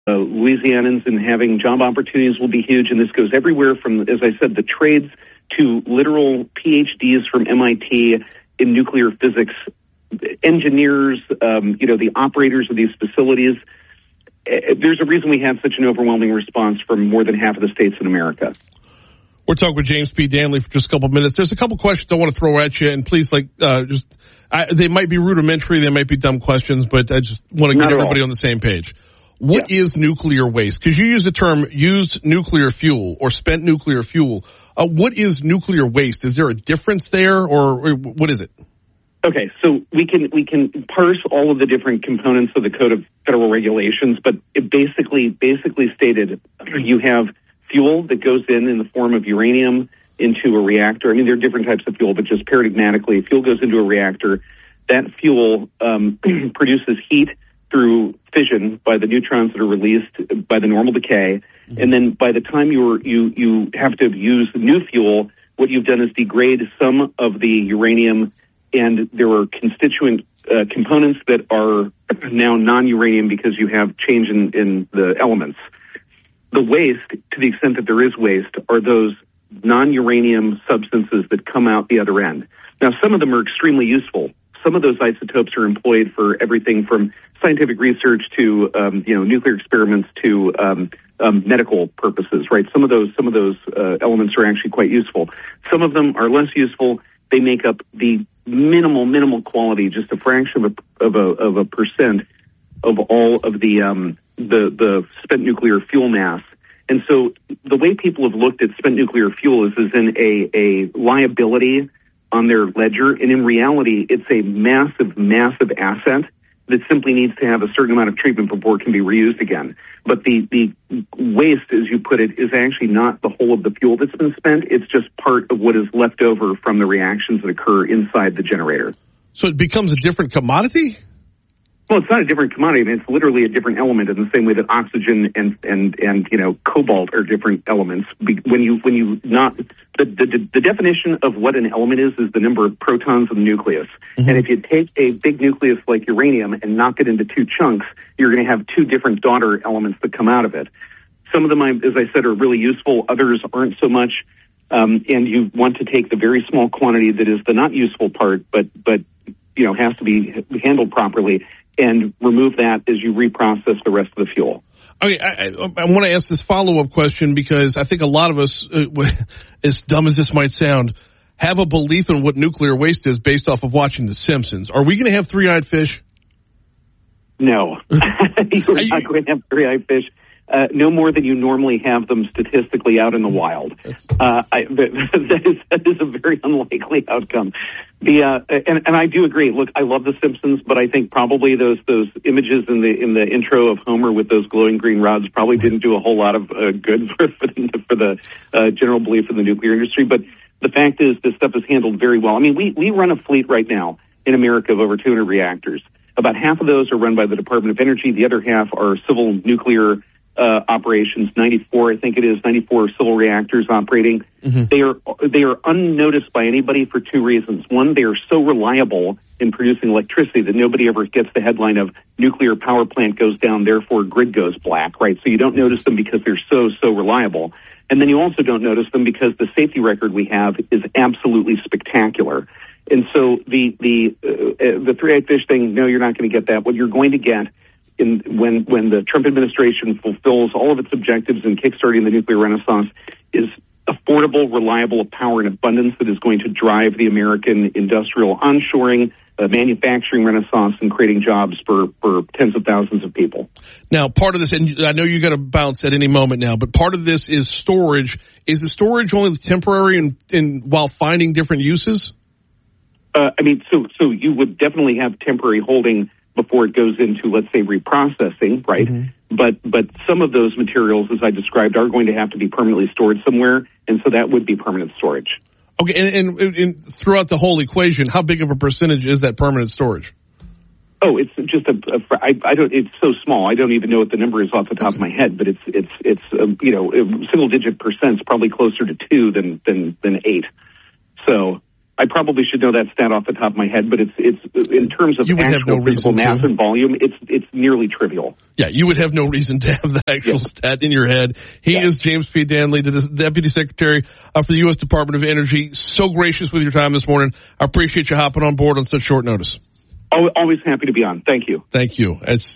Louisianans and having job opportunities will be huge. And this goes everywhere from, as I said, the trades to literal PhDs from MIT in nuclear physics, engineers, the operators of these facilities. There's a reason we have such an overwhelming response from more than half of the states in America. We're talking with James P. Danley for just a couple of minutes. There's a couple questions I want to throw at you, and please, they might be rudimentary, they might be dumb questions, but I just want to get everybody on the same page. What is nuclear waste? Because you use the term used nuclear fuel or spent nuclear fuel. What is nuclear waste? Is there a difference there, or what is it? Okay, so we can parse all of the different components of the Code of Federal Regulations, but it basically stated you have fuel that goes in the form of uranium into a reactor. I mean, there are different types of fuel, but just paradigmatically, fuel goes into a reactor. That fuel produces heat through fission by the neutrons that are released by the normal decay. Mm-hmm. And then by the time you have to use new fuel, what you've done is degrade some of the uranium, and there are constituent components that are now non-uranium because you have change in the elements. The waste, to the extent that there is waste, are those non-uranium substances that come out the other end. Now, some of them are extremely useful. Some of those isotopes are employed for everything from scientific research to nuclear experiments to medical purposes. Right? Some of those elements are actually quite useful. Some of them are less useful. They make up the minimal quality, just a fraction of a percent of all of the spent nuclear fuel mass. And so the way people have looked at spent nuclear fuel is in a liability on their ledger, and in reality, it's a massive asset that simply needs to have a certain amount of treatment before it can be reused again. But the waste, as you put it, is actually not the whole of the fuel that's been spent. It's just part of what is left over from the reactions that occur inside the generator. So it becomes a different commodity? Well, it's not a different commodity. I mean, it's literally a different element in the same way that oxygen and cobalt are different elements. The definition of what an element is the number of protons in the nucleus. Mm-hmm. And if you take a big nucleus like uranium and knock it into two chunks, you're going to have two different daughter elements that come out of it. Some of them, as I said, are really useful. Others aren't so much. And you want to take the very small quantity that is the not useful part, but has to be handled properly, and remove that as you reprocess the rest of the fuel. Okay, I want to ask this follow-up question because I think a lot of us, as dumb as this might sound, have a belief in what nuclear waste is based off of watching The Simpsons. Are we going to have three-eyed fish? No. You're not going to have three-eyed fish. No more than you normally have them statistically out in the wild. That is a very unlikely outcome. And I do agree. Look, I love The Simpsons, but I think probably those images in the intro of Homer with those glowing green rods probably didn't do a whole lot of good for the general belief in the nuclear industry. But the fact is, this stuff is handled very well. I mean, we run a fleet right now in America of over 200 reactors. About half of those are run by the Department of Energy. The other half are civil nuclear operations. 94 civil reactors operating. Mm-hmm. They are unnoticed by anybody for two reasons. One, they are so reliable in producing electricity that nobody ever gets the headline of nuclear power plant goes down, therefore grid goes black, right? So you don't notice them because they're so reliable. And then you also don't notice them because the safety record we have is absolutely spectacular. And so the three-eyed fish thing, no, you're not going to get that. What you're going to get when the Trump administration fulfills all of its objectives in kickstarting the nuclear renaissance is affordable, reliable power in abundance that is going to drive the American industrial onshoring, manufacturing renaissance, and creating jobs for tens of thousands of people. Now, part of this, and I know you got to bounce at any moment now, but part of this is storage. Is the storage only temporary and while finding different uses? So you would definitely have temporary holding before it goes into, let's say, reprocessing, right? Mm-hmm. But some of those materials, as I described, are going to have to be permanently stored somewhere, and so that would be permanent storage. Okay, and throughout the whole equation, how big of a percentage is that permanent storage? Oh, it's just it's so small. I don't even know what the number is off the top of my head, but it's single digit percent, probably closer to 2 than 8. So I probably should know that stat off the top of my head, but it's in terms of actual physical mass and volume, it's nearly trivial. Yeah, you would have no reason to have the actual stat in your head. He is James P. Danley, the Deputy Secretary for the U.S. Department of Energy. So gracious with your time this morning. I appreciate you hopping on board on such short notice. Always happy to be on. Thank you. Thank you.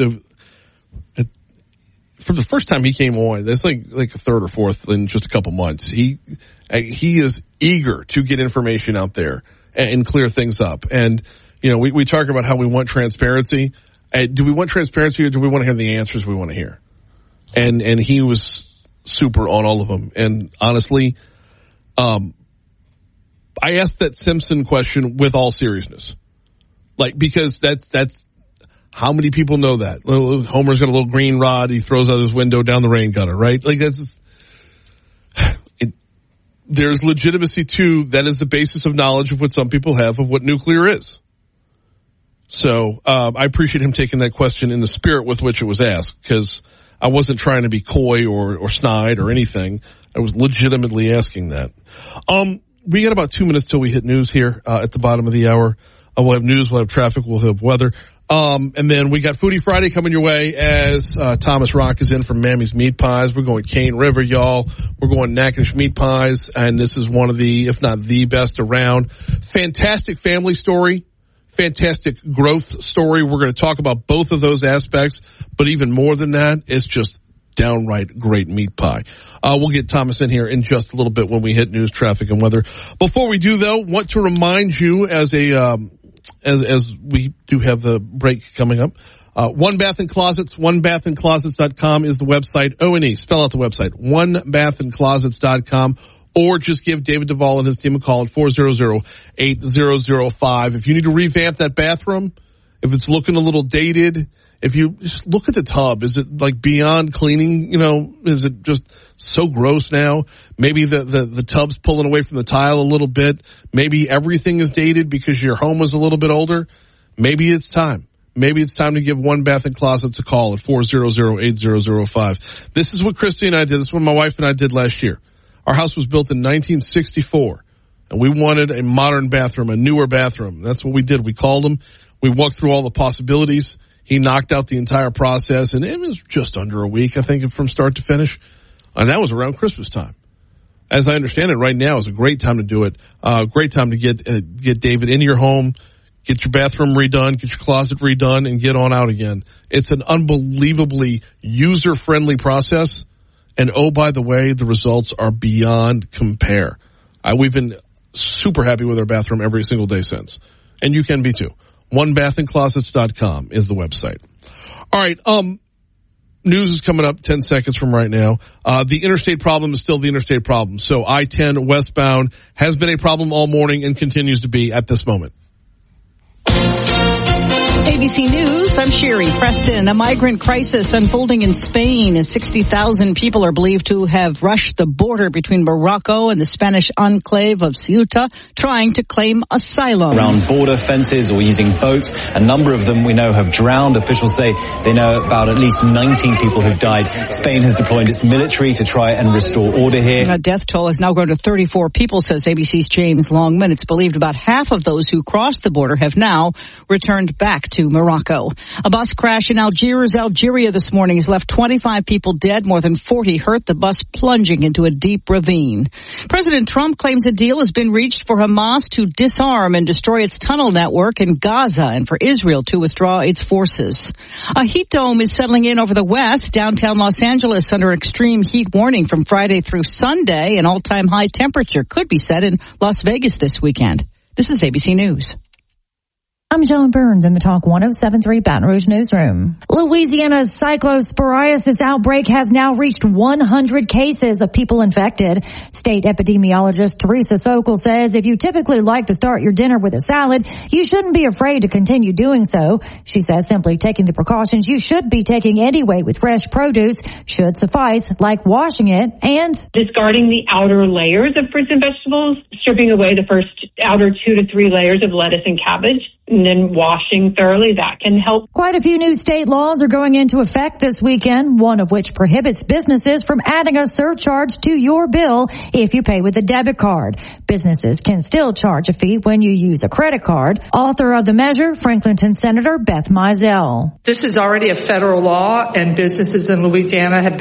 For the first time he came on, that's like a third or fourth in just a couple months. He is eager to get information out there and clear things up. And, we talk about how we want transparency. Do we want transparency or do we want to have the answers we want to hear? And he was super on all of them. And honestly, I asked that Simpson question with all seriousness. Because that's how many people know that? Homer's got a little green rod he throws out his window down the rain gutter, right? There's legitimacy too. That is the basis of knowledge of what some people have of what nuclear is. So I appreciate him taking that question in the spirit with which it was asked, because I wasn't trying to be coy or snide or anything. I was legitimately asking that. We got about 2 minutes till we hit news here at the bottom of the hour. We'll have news, we'll have traffic, we'll have weather. And then we got Foodie Friday coming your way as Thomas Rock is in from Mammy's Meat Pies. We're going Cane River, y'all. We're going Natchitoches Meat Pies, and this is one of the, if not the best around. Fantastic family story, fantastic growth story. We're going to talk about both of those aspects, but even more than that, it's just downright great meat pie. We'll get Thomas in here in just a little bit when we hit news, traffic, and weather. Before we do, though, want to remind you as we do have the break coming up. One Bath and Closets, onebathandclosets.com is the website. O-N-E, spell out the website, onebathandclosets.com, or just give David Duvall and his team a call at 400-8005. If you need to revamp that bathroom, if it's looking a little dated, if you just look at the tub, is it beyond cleaning? Is it just so gross now? Maybe the tub's pulling away from the tile a little bit. Maybe everything is dated because your home was a little bit older. Maybe it's time. Maybe it's time to give One Bath and Closets a call at 400-8005. This is what Christy and I did. This is what my wife and I did last year. Our house was built in 1964, and we wanted a modern bathroom, a newer bathroom. That's what we did. We called him. We walked through all the possibilities. He knocked out the entire process, and it was just under a week, I think, from start to finish. And that was around Christmas time. As I understand it, right now is a great time to do it. Great time to get David into your home, get your bathroom redone, get your closet redone, and get on out again. It's an unbelievably user-friendly process. And oh, by the way, the results are beyond compare. We've been super happy with our bathroom every single day since. And you can be too. OneBathandClosets.com is the website. All right. News is coming up 10 seconds from right now. The interstate problem is still the interstate problem. So I-10 westbound has been a problem all morning and continues to be at this moment. ABC News, I'm Sherry Preston. A migrant crisis unfolding in Spain as 60,000 people are believed to have rushed the border between Morocco and the Spanish enclave of Ceuta, trying to claim asylum. Around border fences or using boats, a number of them we know have drowned. Officials say they know about at least 19 people who've died. Spain has deployed its military to try and restore order here. A death toll has now grown to 34 people, says ABC's James Longman. It's believed about half of those who crossed the border have now returned back to Morocco. A bus crash in Algiers, Algeria this morning has left 25 people dead, more than 40 hurt, the bus plunging into a deep ravine. President Trump claims a deal has been reached for Hamas to disarm and destroy its tunnel network in Gaza and for Israel to withdraw its forces. A heat dome is settling in over the west, downtown Los Angeles under extreme heat warning from Friday through Sunday. An all-time high temperature could be set in Las Vegas this weekend. This is ABC News. I'm Joan Burns in the Talk 107.3 Baton Rouge newsroom. Louisiana's cyclosporiasis outbreak has now reached 100 cases of people infected. State epidemiologist Teresa Sokol says if you typically like to start your dinner with a salad, you shouldn't be afraid to continue doing so. She says simply taking the precautions you should be taking anyway with fresh produce should suffice, like washing it and discarding the outer layers of fruits and vegetables, stripping away the first outer 2 to 3 layers of lettuce and cabbage. and then washing thoroughly, that can help. Quite a few new state laws are going into effect this weekend, one of which prohibits businesses from adding a surcharge to your bill if you pay with a debit card. Businesses can still charge a fee when you use a credit card. Author of the measure, Franklinton Senator Beth Mizell. This is already a federal law, and businesses in Louisiana have